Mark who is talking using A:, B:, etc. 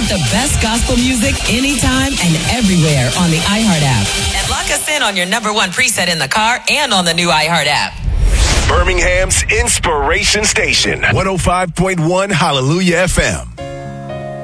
A: Get the best gospel music anytime and everywhere on the iHeart app. And lock us in on your number one preset in the car and on the new iHeart app.
B: Birmingham's Inspiration Station, 105.1 Hallelujah FM.